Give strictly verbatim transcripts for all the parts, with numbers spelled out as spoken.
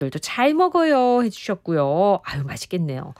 들도 잘 먹어요 해주셨고요. 아유 맛있겠네요.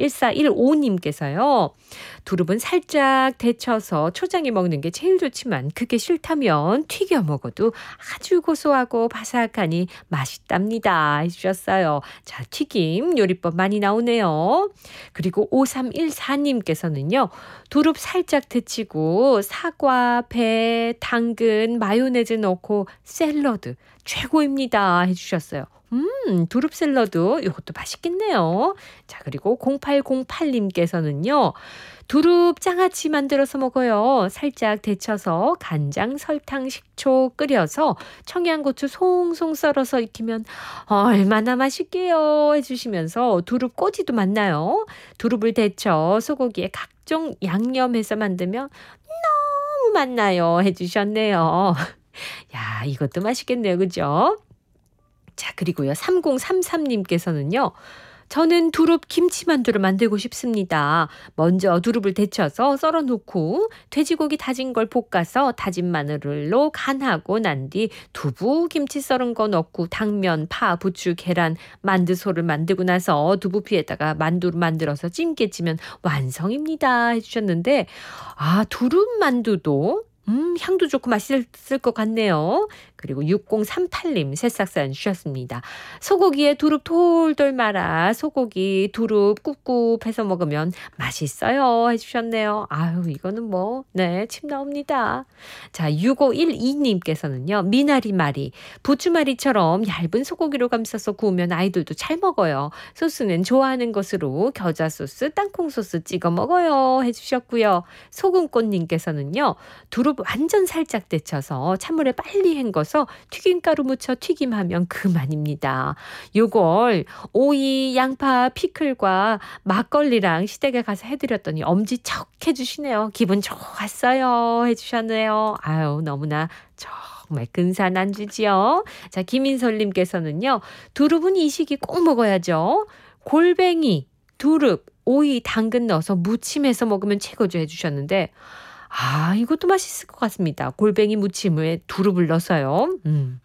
일사일오님께서요. 두릅은 살짝 데쳐서 초장에 먹는 게 제일 좋지만 그게 싫다면 튀겨 먹어도 아주 고소하고 바삭하니 맛있답니다 해주셨어요. 자, 튀김 요리법 많이 나오네요. 그리고 오삼일사님께서는요. 두릅 살짝 데치고 사과, 배, 당근, 마요네즈 넣고 샐러드 최고입니다 해주셨어요. 음, 두릅 샐러드 이것도 맛있겠네요. 자, 그리고 공팔공팔님께서는요. 두릅 장아찌 만들어서 먹어요. 살짝 데쳐서 간장, 설탕, 식초 끓여서 청양고추 송송 썰어서 익히면 얼마나 맛있게요 해주시면서 두릅 꼬지도 만나요. 두릅을 데쳐 소고기에 각종 양념해서 만들면 너무 맛나요 해주셨네요. 야, 이것도 맛있겠네요. 그죠? 자, 그리고요. 삼공삼삼님께서는요. 저는 두릅 김치만두를 만들고 싶습니다. 먼저 두릅을 데쳐서 썰어 놓고 돼지고기 다진 걸 볶아서 다진 마늘로 간하고 난 뒤 두부, 김치 썰은 거 넣고 당면, 파, 부추, 계란, 만두소를 만들고 나서 두부피에다가 만두를 만들어서 찜게 찌면 완성입니다 해주셨는데 아, 두릅 만두도 음, 향도 좋고 맛있을 것 같네요. 그리고 육공삼팔님 새싹 사연 주셨습니다. 소고기에 두릅 돌돌 말아 소고기 두릅 굽굽 해서 먹으면 맛있어요 해주셨네요. 아유, 이거는 뭐, 네, 침 나옵니다. 자, 육오일이님께서는요. 미나리말이 부추말이처럼 얇은 소고기로 감싸서 구우면 아이들도 잘 먹어요. 소스는 좋아하는 것으로 겨자소스, 땅콩소스 찍어 먹어요 해주셨고요. 소금꽃님께서는요. 두릅 완전 살짝 데쳐서 찬물에 빨리 헹궈서 튀김가루 묻혀 튀김하면 그만입니다. 요걸 오이, 양파, 피클과 막걸리랑 시댁에 가서 해드렸더니 엄지척 해주시네요. 기분 좋았어요 해주셨네요. 아유, 너무나 정말 근사한 안주지요. 자, 김인솔님께서는요. 두릅은 이 시기 꼭 먹어야죠. 골뱅이, 두릅, 오이, 당근 넣어서 무침해서 먹으면 최고죠 해주셨는데 아, 이것도 맛있을 것 같습니다. 골뱅이 무침에 두릅을 넣어서요. 음.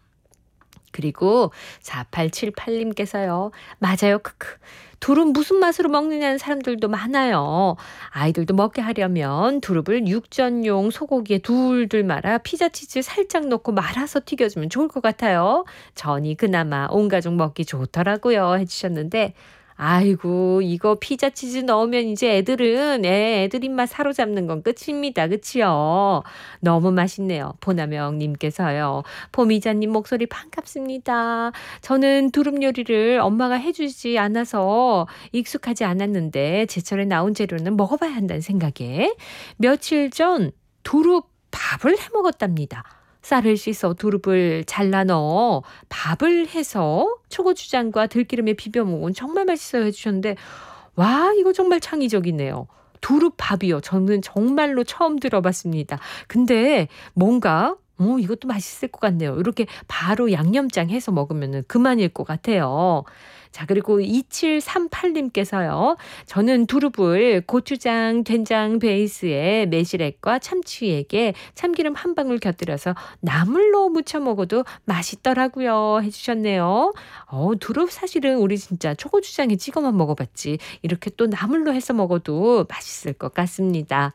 그리고 사팔칠팔님께서요. 맞아요. 크크. 두릅 무슨 맛으로 먹느냐는 사람들도 많아요. 아이들도 먹게 하려면 두릅을 육전용 소고기에 둘둘 말아 피자치즈 살짝 넣고 말아서 튀겨주면 좋을 것 같아요. 전이 그나마 온 가족 먹기 좋더라고요 해주셨는데 아이고, 이거 피자 치즈 넣으면 이제 애들은 애, 애들 입맛 사로잡는 건 끝입니다. 그치요? 너무 맛있네요. 보나명님께서요. 포미자님 목소리 반갑습니다. 저는 두릅 요리를 엄마가 해주지 않아서 익숙하지 않았는데 제철에 나온 재료는 먹어봐야 한다는 생각에 며칠 전 두릅 밥을 해 먹었답니다. 쌀을 씻어 두릅을 잘라 넣어 밥을 해서 초고추장과 들기름에 비벼 먹으면 정말 맛있어요 해주셨는데 와, 이거 정말 창의적이네요. 두릅밥이요. 저는 정말로 처음 들어봤습니다. 근데 뭔가 어, 이것도 맛있을 것 같네요. 이렇게 바로 양념장 해서 먹으면 그만일 것 같아요. 자, 그리고 이칠삼팔님께서요. 저는 두릅을 고추장, 된장 베이스에 매실액과 참치액에 참기름 한 방울 곁들여서 나물로 무쳐 먹어도 맛있더라고요 해주셨네요. 어, 두릅 사실은 우리 진짜 초고추장에 찍어만 먹어봤지 이렇게 또 나물로 해서 먹어도 맛있을 것 같습니다.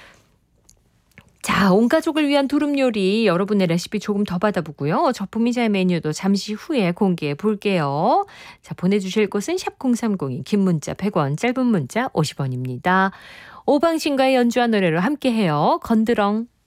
자, 온 가족을 위한 두릅 요리 여러분의 레시피 조금 더 받아보고요. 저품이자의 메뉴도 잠시 후에 공개해 볼게요. 자, 보내주실 곳은 샵 공삼공이 긴 문자 백 원, 짧은 문자 오십 원입니다. 오방신과의 연주한 노래로 함께해요. 건드렁.